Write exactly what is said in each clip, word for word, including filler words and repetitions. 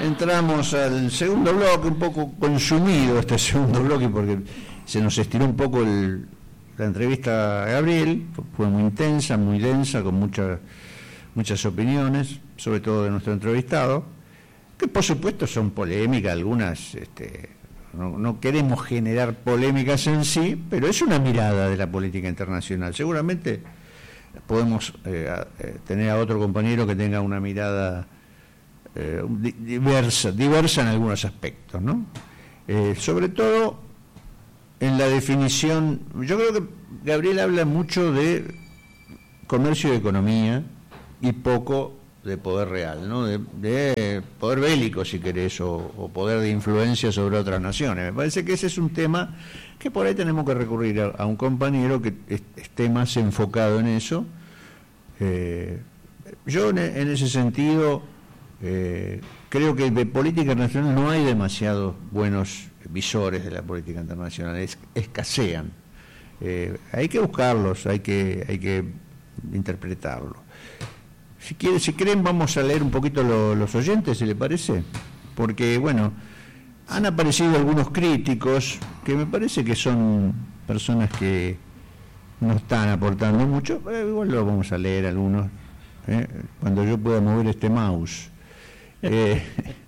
entramos al segundo bloque, un poco consumido este segundo bloque porque se nos estiró un poco el, la entrevista a Gabriel, fue muy intensa, muy densa, con muchas muchas opiniones, sobre todo de nuestro entrevistado, que por supuesto son polémicas, algunas, este, no, no queremos generar polémicas en sí, pero es una mirada de la política internacional. Seguramente podemos eh, a, eh, tener a otro compañero que tenga una mirada eh, diversa, diversa en algunos aspectos, ¿no? Eh, sobre todo en la definición, yo creo que Gabriel habla mucho de comercio y economía y poco de poder real, ¿no? De, de poder bélico, si querés, o, o poder de influencia sobre otras naciones. Me parece que ese es un tema que por ahí tenemos que recurrir a, a un compañero que est- esté más enfocado en eso. Eh, yo en, en ese sentido eh, creo que de política internacional no hay demasiados buenos visores de la política internacional, es, escasean. Eh, hay que buscarlos, hay que, hay que interpretarlos. Si quieren, si quieren vamos a leer un poquito lo, los oyentes, si le parece, porque bueno, han aparecido algunos críticos que me parece que son personas que no están aportando mucho, eh, igual lo vamos a leer algunos, eh, cuando yo pueda mover este mouse. Eh,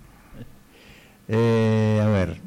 eh, a ver,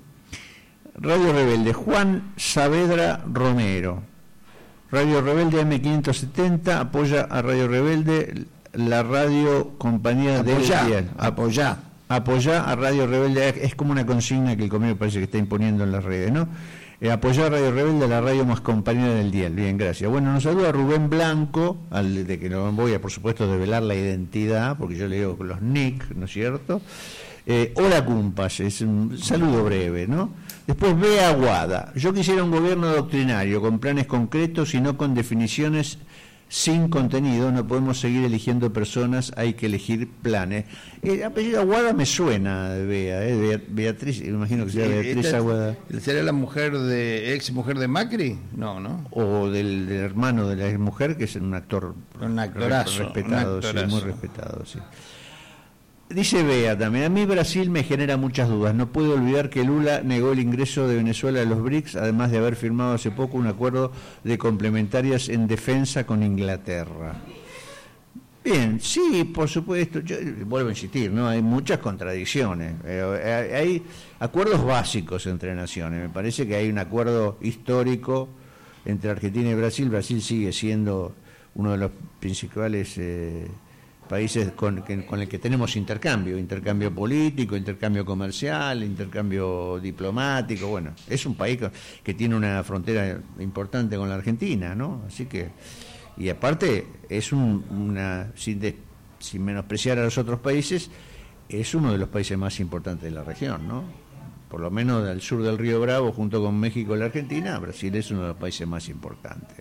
Radio Rebelde, Juan Saavedra Romero. Radio Rebelde M quinientos setenta apoya a Radio Rebelde, la radio compañía de Apoyá, apoyá. Apoyá a Radio Rebelde, es como una consigna que el comercio parece que está imponiendo en las redes, ¿no? Eh, apoyar a Radio Rebelde, la radio más compañera del día. Bien, gracias. Bueno, nos saluda Rubén Blanco, al de que no voy a, por supuesto, develar la identidad, porque yo leo con los nick, ¿no es cierto? Eh, hola, cumpas, es un saludo breve, ¿no? Después Bea Aguada. Yo quisiera un gobierno doctrinario, con planes concretos y no con definiciones sin contenido. No podemos seguir eligiendo personas, hay que elegir planes. El apellido Aguada me suena de Bea, ¿eh? Beatriz, me imagino que sea Beatriz ¿Esta Aguada. ¿Sería la mujer de, ex mujer de Macri? No, ¿no? O del, del hermano de la ex mujer, que es un actor un actorazo, respetado, un actorazo. Sí, muy respetado, sí. Dice Bea también, a mí Brasil me genera muchas dudas. No puedo olvidar que Lula negó el ingreso de Venezuela a los BRICS, además de haber firmado hace poco un acuerdo de complementarias en defensa con Inglaterra. Bien, sí, por supuesto. Yo vuelvo a insistir, ¿no? Hay muchas contradicciones. Eh, hay acuerdos básicos entre naciones. Me parece que hay un acuerdo histórico entre Argentina y Brasil. Brasil sigue siendo uno de los principales eh, países con, que, con el que tenemos intercambio, intercambio político, intercambio comercial, intercambio diplomático. Bueno, es un país que, que tiene una frontera importante con la Argentina, ¿no? Así que, y aparte es un, una, sin, de, sin menospreciar a los otros países, es uno de los países más importantes de la región, ¿no? Por lo menos al sur del Río Bravo, junto con México y la Argentina, Brasil es uno de los países más importantes.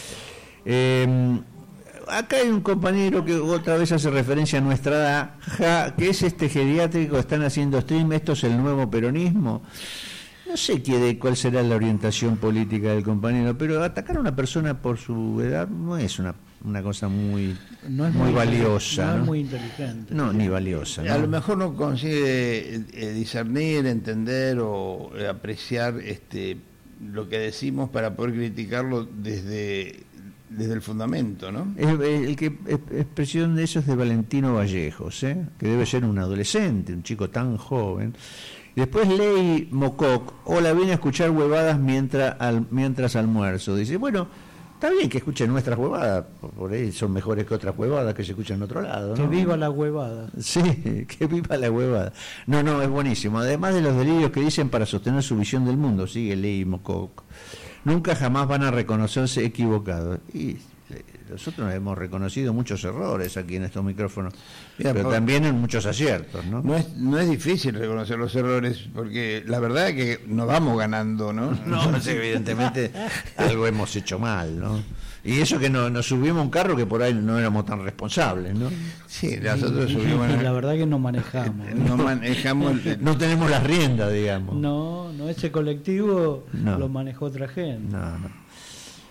Eh, Acá hay un compañero que otra vez hace referencia a nuestra edad, ja, que es este geriátrico, están haciendo stream, esto es el nuevo peronismo. No sé qué de cuál será la orientación política del compañero, pero atacar a una persona por su edad no es una, una cosa muy, no es muy, muy valiosa. No, ¿no? es muy inteligente. No, ni valiosa. ¿no? A lo mejor no consigue eh, discernir, entender o eh, apreciar este lo que decimos para poder criticarlo desde... desde el fundamento, ¿no? El, el que expresión de eso es de Valentino Vallejos, ¿eh? Que debe ser un adolescente, un chico tan joven. Después Ley Mococ, hola, vine a escuchar huevadas mientras, al, mientras almuerzo. Dice, bueno, está bien que escuchen nuestras huevadas, por ahí son mejores que otras huevadas que se escuchan en otro lado, ¿no? Que viva la huevada. Sí, que viva la huevada. No, no, es buenísimo. Además de los delirios que dicen para sostener su visión del mundo, sigue Ley Mococ. Nunca jamás van a reconocerse equivocados. Y nosotros hemos reconocido muchos errores aquí en estos micrófonos, Mira, pero por, también en muchos aciertos, ¿no? No es, no es difícil reconocer los errores, porque la verdad es que nos vamos ganando, ¿no? No, no sé, evidentemente algo hemos hecho mal, ¿no? Y eso que no, nos subimos a un carro que por ahí no éramos tan responsables, ¿no? Sí, nosotros subimos... Y la verdad que no manejamos. No manejamos... No tenemos las riendas, digamos. No, no, ese colectivo no. lo manejó otra gente. No, no.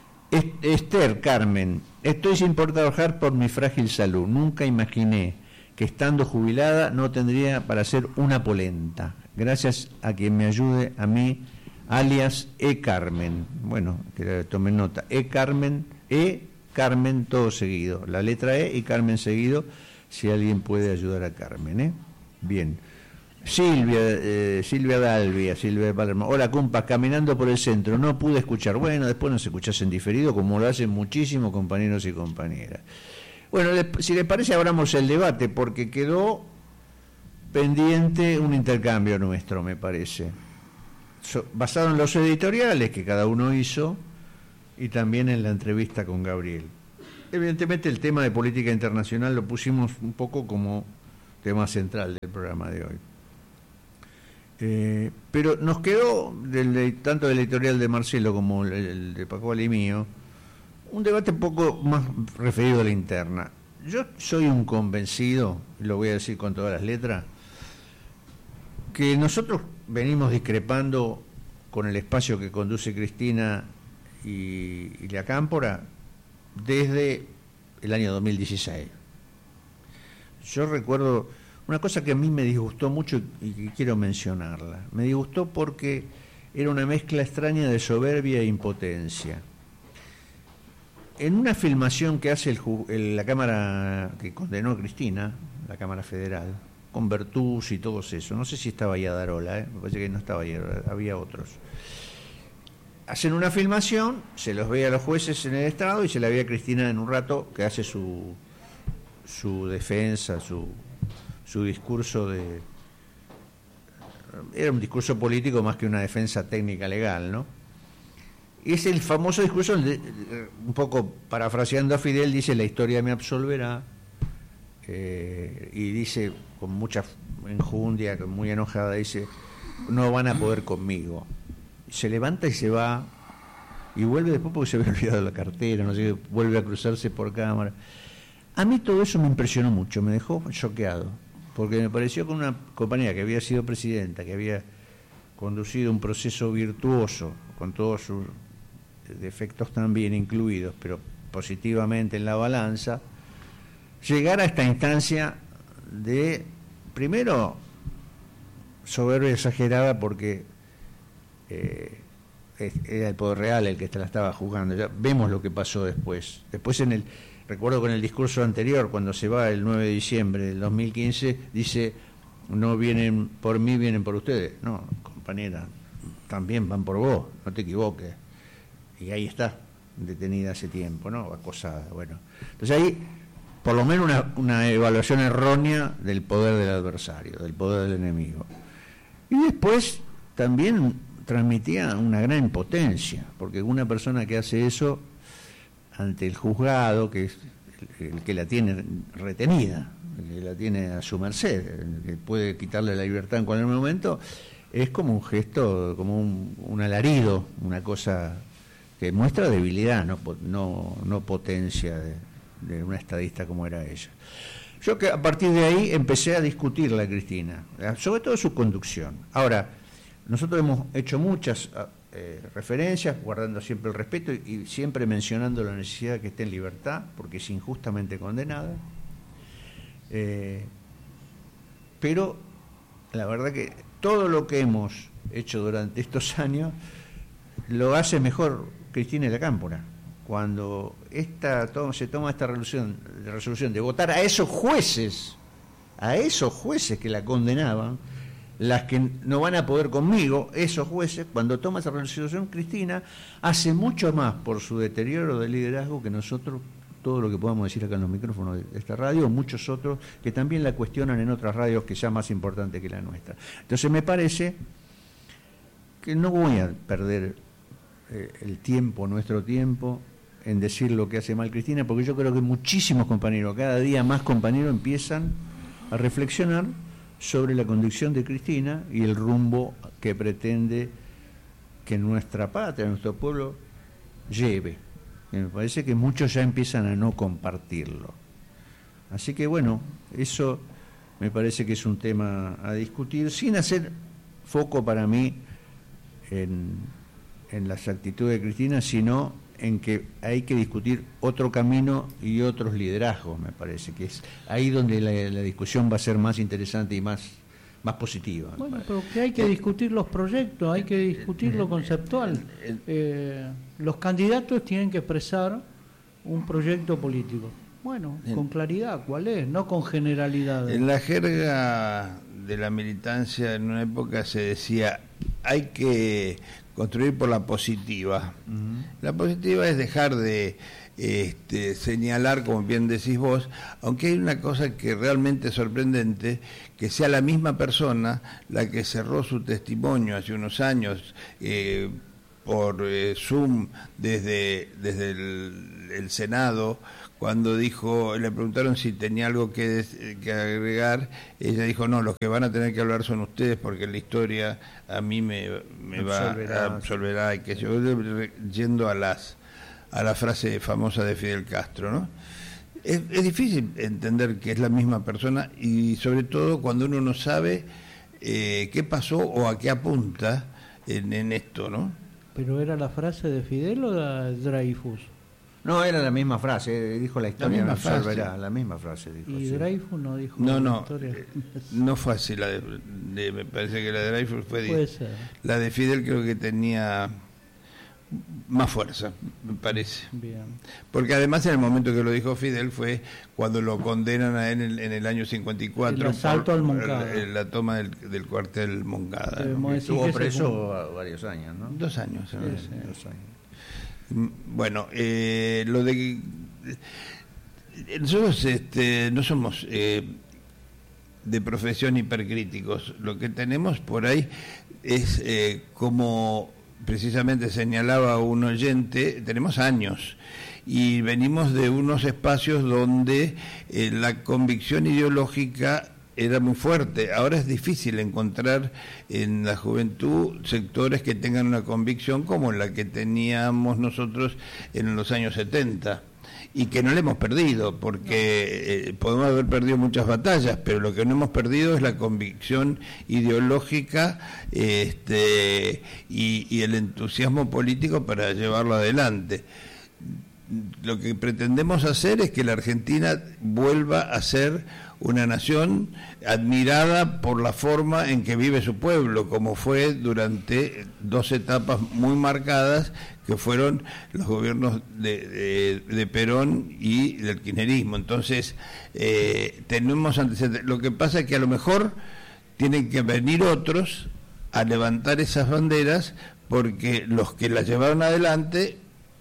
Esther Carmen, estoy sin poder trabajar por mi frágil salud. Nunca imaginé que estando jubilada no tendría para hacer una polenta. Gracias a quien me ayude a mí, alias E. Carmen. Bueno, que tomen nota. E. Carmen, E. Carmen todo seguido. La letra E y Carmen seguido, si alguien puede ayudar a Carmen, ¿eh? Bien. Silvia, eh, Silvia Dalvia, Silvia de Palermo. Hola, compas, caminando por el centro, no pude escuchar. Bueno, después nos escuchás en diferido, como lo hacen muchísimos compañeros y compañeras. Bueno, si les parece, abramos el debate, porque quedó pendiente un intercambio nuestro, me parece. So, basado en los editoriales que cada uno hizo y también en la entrevista con Gabriel. Evidentemente el tema de política internacional lo pusimos un poco como tema central del programa de hoy. Eh, pero nos quedó, del, tanto del editorial de Marcelo como el, el de Pascual y mío, un debate un poco más referido a la interna. Yo soy un convencido, y lo voy a decir con todas las letras, que nosotros venimos discrepando con el espacio que conduce Cristina y, y la Cámpora desde el año dos mil dieciséis. Yo recuerdo una cosa que a mí me disgustó mucho y que quiero mencionarla. Me disgustó porque era una mezcla extraña de soberbia e impotencia. En una filmación que hace el, el, la Cámara que condenó a Cristina, la Cámara Federal, con Bertuzzi y todos eso, no sé si estaba ahí Adarola, ¿eh? Me parece que no estaba ahí, había otros. Hacen una filmación, se los ve a los jueces en el estrado y se la ve a Cristina en un rato que hace su, su defensa, su... su discurso de... era un discurso político más que una defensa técnica legal, ¿no? Y es el famoso discurso, un poco parafraseando a Fidel, dice: la historia me absolverá, eh, y dice con mucha enjundia, muy enojada, dice: no van a poder conmigo. Se levanta y se va, y vuelve después porque se había olvidado la cartera, no sé, vuelve a cruzarse por cámara. A mí todo eso me impresionó mucho, me dejó choqueado, porque me pareció que una compañera que había sido presidenta, que había conducido un proceso virtuoso, con todos sus defectos también incluidos, pero positivamente en la balanza, llegar a esta instancia de, primero, soberbia exagerada, porque eh, era el poder real el que la estaba jugando. Ya vemos lo que pasó después. Después en el... Recuerdo con el discurso anterior, cuando se va el nueve de diciembre del dos mil quince, dice: no vienen por mí, vienen por ustedes. No, compañera, también van por vos, no te equivoques. Y ahí está, detenida hace tiempo, ¿no? Acosada, bueno. Entonces ahí, por lo menos una, una evaluación errónea del poder del adversario, del poder del enemigo. Y después también transmitía una gran impotencia, porque una persona que hace eso ante el juzgado, que es el que la tiene retenida, el que la tiene a su merced, el que puede quitarle la libertad en cualquier momento, es como un gesto, como un, un alarido, una cosa que muestra debilidad, no, no, no potencia de, de una estadista como era ella. Yo que a partir de ahí empecé a discutirla a Cristina, sobre todo su conducción. Ahora, nosotros hemos hecho muchas Eh, referencias, guardando siempre el respeto y, y siempre mencionando la necesidad de que esté en libertad, porque es injustamente condenada. Eh, pero la verdad que todo lo que hemos hecho durante estos años lo hace mejor Cristina y la Cámpora. Cuando esta to- se toma esta resolución, resolución de votar a esos jueces, a esos jueces que la condenaban, las que no van a poder conmigo, esos jueces, cuando toma esa resolución, Cristina hace mucho más por su deterioro de liderazgo que nosotros, todo lo que podamos decir acá en los micrófonos de esta radio, o muchos otros que también la cuestionan en otras radios que ya más importante que la nuestra. Entonces me parece que no voy a perder eh, el tiempo, nuestro tiempo, en decir lo que hace mal Cristina, porque yo creo que muchísimos compañeros, cada día más compañeros, empiezan a reflexionar sobre la conducción de Cristina y el rumbo que pretende que nuestra patria, nuestro pueblo, lleve. Y me parece que muchos ya empiezan a no compartirlo. Así que bueno, eso me parece que es un tema a discutir, sin hacer foco para mí en, en las actitudes de Cristina, sino en que hay que discutir otro camino y otros liderazgos, me parece, que es ahí donde la, la discusión va a ser más interesante y más, más positiva. Bueno, pero que hay que discutir los proyectos, hay que discutir lo conceptual. Eh, los candidatos tienen que expresar un proyecto político. Bueno, con claridad, ¿cuál es? No con generalidades. En la jerga de la militancia en una época se decía, hay que construir por la positiva. Uh-huh. La positiva es dejar de este, señalar, como bien decís vos, aunque hay una cosa que realmente es sorprendente, que sea la misma persona la que cerró su testimonio hace unos años eh, por eh, Zoom desde, desde el, el Senado, cuando dijo, le preguntaron si tenía algo que, que agregar, ella dijo, no, los que van a tener que hablar son ustedes, porque la historia a mí me, me absolverá, va a absolverá, y que yo, yendo a las a la frase famosa de Fidel Castro, ¿no? Es, es difícil entender que es la misma persona, y sobre todo cuando uno no sabe eh, qué pasó o a qué apunta en, en esto, ¿no? ¿Pero era la frase de Fidel o de Dreyfus? No, era la misma frase, dijo la historia, la misma frase. Frase. La misma frase dijo. ¿Y sí. Dreyfus no dijo no, la no, historia? Eh, no fue así, la de, de, me parece que la de Dreyfus fue... Puede de, ser. La de Fidel creo que tenía más fuerza, me parece. Bien. Porque además en el momento que lo dijo Fidel fue cuando lo condenan a él en el, en el año cincuenta y cuatro. El asalto por, al Moncada. La, la toma del, del cuartel Moncada. ¿No? Estuvo preso varios años, ¿no? Dos años. Sí, ¿no? sí. Dos años. Bueno, eh, lo de nosotros este, no somos eh, de profesión hipercríticos. Lo que tenemos por ahí es, eh, como precisamente señalaba un oyente, tenemos años y venimos de unos espacios donde eh, la convicción ideológica era muy fuerte. Ahora es difícil encontrar en la juventud sectores que tengan una convicción como la que teníamos nosotros en los años setenta, y que no la hemos perdido, porque eh, podemos haber perdido muchas batallas, pero lo que no hemos perdido es la convicción ideológica este, y, y el entusiasmo político para llevarlo adelante. Lo que pretendemos hacer es que la Argentina vuelva a ser una nación admirada por la forma en que vive su pueblo, como fue durante dos etapas muy marcadas, que fueron los gobiernos de, de, de Perón y del kirchnerismo. Entonces, eh, tenemos antecedentes. Lo que pasa es que a lo mejor tienen que venir otros a levantar esas banderas, porque los que las llevaron adelante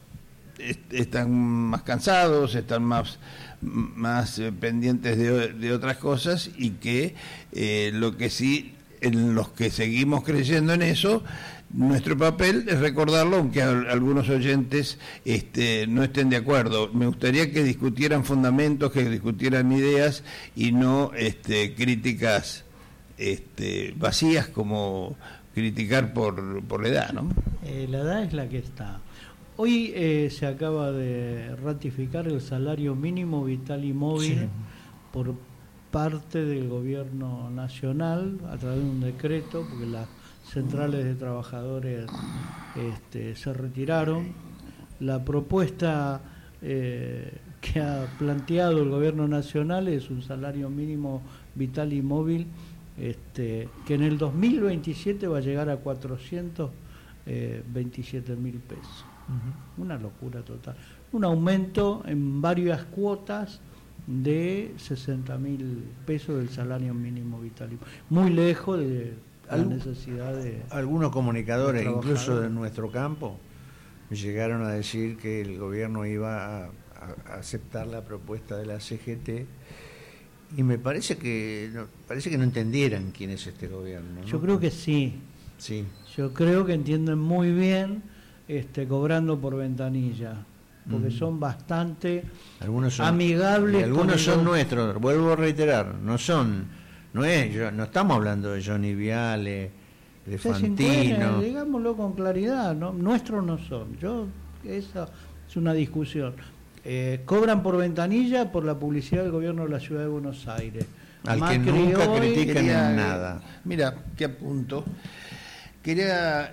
están más cansados, están más más eh, pendientes de, de otras cosas, y que eh, lo que sí, en los que seguimos creyendo en eso, nuestro papel es recordarlo, aunque a, algunos oyentes este, no estén de acuerdo. Me gustaría que discutieran fundamentos, que discutieran ideas y no este, críticas este, vacías, como criticar por, por la edad, ¿no? Eh, la edad es la que está. Hoy eh, se acaba de ratificar el salario mínimo vital y móvil, sí, por parte del gobierno nacional a través de un decreto, porque las centrales de trabajadores este, se retiraron. La propuesta eh, que ha planteado el gobierno nacional es un salario mínimo vital y móvil este, que en el dos mil veintisiete va a llegar a cuatrocientos veintisiete mil pesos. Uh-huh. Una locura total. Un aumento en varias cuotas de sesenta mil pesos del salario mínimo vital, muy lejos de la Algún, necesidad de... Algunos comunicadores, de incluso de nuestro campo, llegaron a decir que el gobierno iba a, a aceptar la propuesta de la C G T, y me parece que no, parece que no entendieran quién es este gobierno, ¿no? Yo creo que sí. Sí. Yo creo que entienden muy bien este, cobrando por ventanilla, porque mm. son bastante algunos son, amigables. Y algunos son el... nuestros, vuelvo a reiterar, no son, no es, yo, no estamos hablando de Johnny Viale, de Fantino. Digámoslo con claridad, ¿no? Nuestros no son. Yo, esa es una discusión. Eh, cobran por ventanilla por la publicidad del gobierno de la ciudad de Buenos Aires. Al Macri que nunca critican quería, en nada. Mira, qué apunto. Quería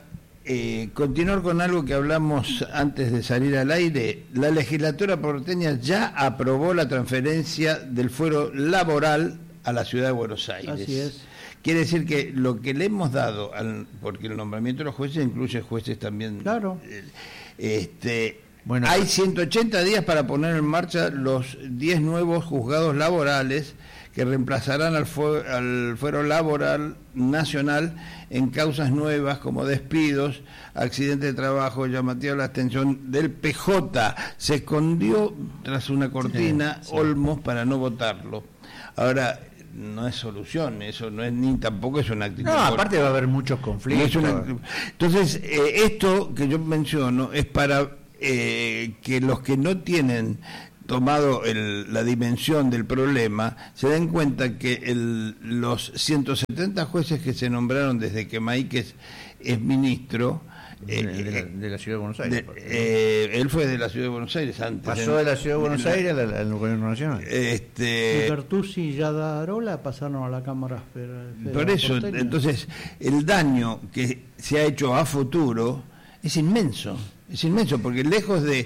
eh, continuar con algo que hablamos antes de salir al aire. La legislatura porteña ya aprobó la transferencia del fuero laboral a la ciudad de Buenos Aires. Así es. Quiere decir que lo que le hemos dado, al, porque el nombramiento de los jueces incluye jueces también. Claro. Eh, este, bueno, hay ciento ochenta días para poner en marcha los diez nuevos juzgados laborales que reemplazarán al, fue, al fuero laboral nacional en causas nuevas como despidos, accidentes de trabajo, llamativa la atención del P J. Se escondió tras una cortina sí, sí. Olmos para no votarlo. Ahora, no es solución, eso no es ni tampoco es una actitud. No, aparte va a haber muchos conflictos. Una, entonces, eh, esto que yo menciono es para eh, que los que no tienen tomado el, la dimensión del problema se den cuenta que el, los ciento setenta jueces que se nombraron desde que Maíquez es ministro, Eh, de, la, de la Ciudad de Buenos Aires. De, eh, él fue de la Ciudad de Buenos Aires antes. Pasó de la Ciudad de Buenos Aires al, al Gobierno Nacional. Este, y Bertuzzi y Yadarola pasaron a la Cámara Federal. Por eso, porteña. Entonces, el daño que se ha hecho a futuro es inmenso. Es inmenso, porque lejos de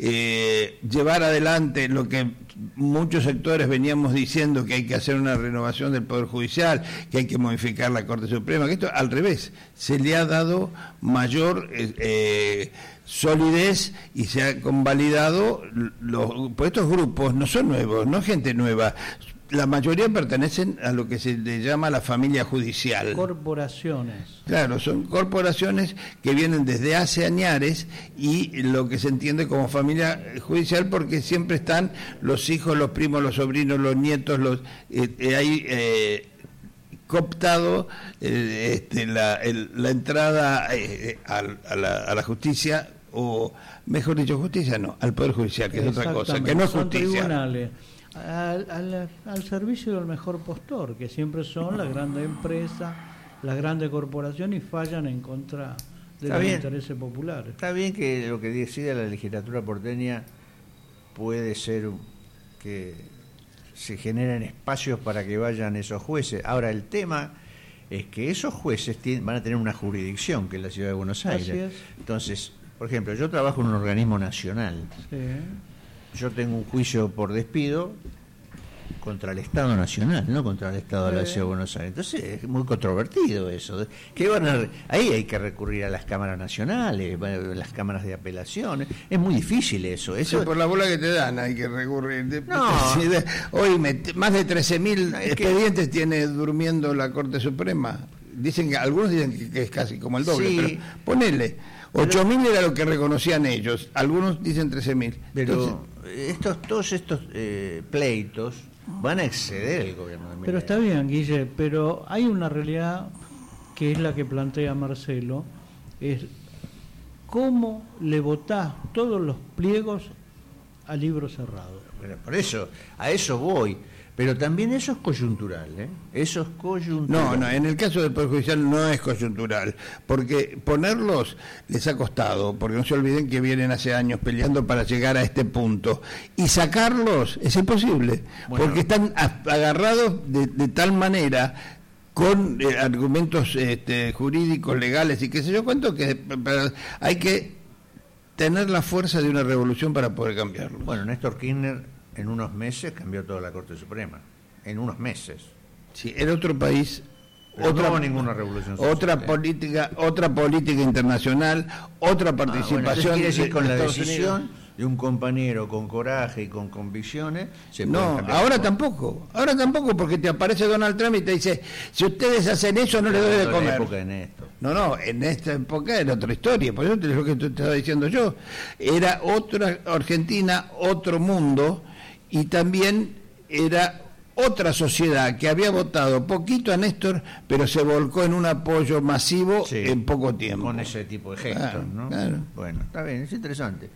eh, llevar adelante lo que muchos sectores veníamos diciendo, que hay que hacer una renovación del Poder Judicial, que hay que modificar la Corte Suprema, que esto al revés, se le ha dado mayor eh, eh, solidez y se ha convalidado, los, pues estos grupos no son nuevos, no es gente nueva, la mayoría pertenecen a lo que se le llama la familia judicial. Corporaciones. Claro, son corporaciones que vienen desde hace añares y lo que se entiende como familia judicial, porque siempre están los hijos, los primos, los sobrinos, los nietos, los eh, eh, hay eh, cooptado eh, este, la, el, la entrada eh, a, a, la, a la justicia, o mejor dicho, justicia no, al Poder Judicial, que es otra cosa, que no es justicia. Son tribunales. Al, al, al servicio del mejor postor, que siempre son las grandes empresas, las grandes corporaciones, y fallan en contra de Está los bien. intereses populares. Está bien que lo que decida la legislatura porteña puede ser que se generen espacios para que vayan esos jueces. Ahora, el tema es que esos jueces tienen, van a tener una jurisdicción, que es la Ciudad de Buenos Aires. Así es. Entonces, por ejemplo, yo trabajo en un organismo nacional. Sí. Yo tengo un juicio por despido contra el Estado Nacional, no contra el Estado de la Ciudad de Buenos Aires. Entonces es muy controvertido eso. ¿Qué van a, ahí hay que recurrir a las cámaras nacionales, las cámaras de apelación. Es muy difícil eso. eso sí, por la bola que te dan hay que recurrir. No. Hoy más de trece mil expedientes que... tiene durmiendo la Corte Suprema. Dicen que algunos dicen que, que es casi como el doble, sí. pero ponele. ocho mil era lo que reconocían ellos, algunos dicen trece mil. Pero Entonces, estos, todos estos eh, pleitos van a exceder el gobierno de Milei. Pero está bien, Guille, pero hay una realidad que es la que plantea Marcelo, es cómo le votás todos los pliegos a libro cerrado. Bueno, por eso, a eso voy. Pero también eso es coyuntural, ¿eh? Eso es coyuntural. No, no, en el caso del Poder Judicial no es coyuntural, porque ponerlos les ha costado, porque no se olviden que vienen hace años peleando para llegar a este punto, y sacarlos es imposible, bueno, porque están agarrados de, de tal manera, con eh, argumentos este, jurídicos, legales y qué sé yo cuánto, que para, hay que tener la fuerza de una revolución para poder cambiarlos. Bueno, Néstor Kirchner en unos meses cambió toda la Corte Suprema. En unos meses. Sí, en otro país, pero otra, no hubo ninguna revolución social, otra ¿eh? política, otra política internacional, otra participación. Ah, bueno, quiere decir de, con de la Estados decisión Unidos. De un compañero con coraje y con convicciones. Se no, ahora tampoco, ahora tampoco, porque te aparece Donald Trump y te dice, si ustedes hacen eso no les doy de comer. En la época de Néstor. No, no, en esta época era otra historia, por eso es lo que te estaba diciendo yo. Era otra Argentina, otro mundo, y también era otra sociedad que había votado poquito a Néstor, pero se volcó en un apoyo masivo sí, en poco tiempo. Con ese tipo de gestos, claro, ¿no? Claro. Bueno, está bien, es interesante.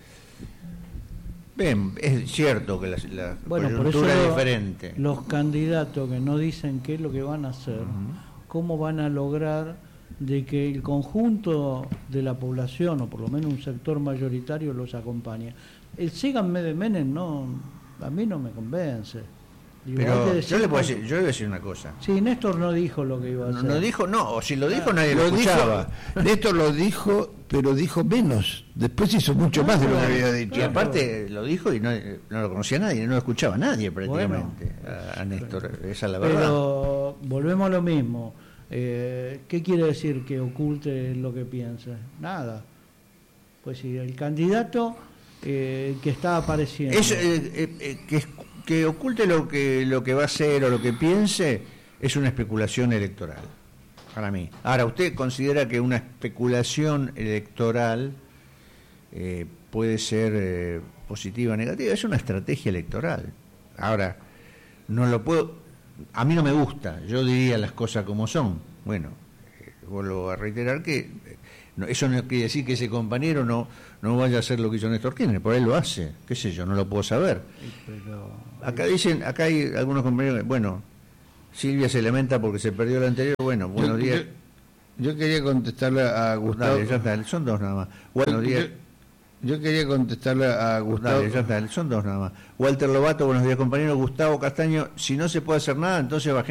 Bien, es cierto que la, la bueno, coyuntura por eso es diferente. Los candidatos que no dicen qué es lo que van a hacer, uh-huh. cómo van a lograr de que el conjunto de la población, o por lo menos un sector mayoritario, los acompañe. El síganme de Menem no... a mí no me convence. Pero yo le, puedo decir, yo le voy a decir una cosa. Sí, Néstor no dijo lo que iba a hacer. No, no dijo, no, o si lo dijo nadie lo, lo escuchaba. Dijo, Néstor lo dijo, pero dijo menos. Después hizo mucho más de lo que había dicho. Y aparte lo dijo y no, no lo conocía nadie, no lo escuchaba nadie prácticamente, bueno, a, a Néstor, esa es la verdad. Pero volvemos a lo mismo. Eh, ¿Qué quiere decir que oculte lo que piensa? Nada. Pues si el candidato eh, que está apareciendo... Es, eh, eh, que, que oculte lo que, lo que va a hacer o lo que piense es una especulación electoral, para mí. Ahora, ¿usted considera que una especulación electoral eh, puede ser eh, positiva o negativa? Es una estrategia electoral. Ahora, no lo puedo... A mí no me gusta, yo diría las cosas como son. Bueno, eh, vuelvo a reiterar que eh, no, eso no quiere decir que ese compañero no no vaya a hacer lo que hizo Néstor Kirchner, por él lo hace, qué sé yo, no lo puedo saber. Pero... Acá dicen, acá hay algunos compañeros, bueno, Silvia se lamenta porque se perdió la anterior, bueno, buenos yo, días. Yo, yo quería contestarle a Gustavo. Dale, ya está, son dos nada más. Buenos días. Yo, yo quería contestarle a Gustavo. Dale, ya está, son dos nada más. Walter Lobato, buenos días compañero. Gustavo Castaño, si no se puede hacer nada, entonces bajemos.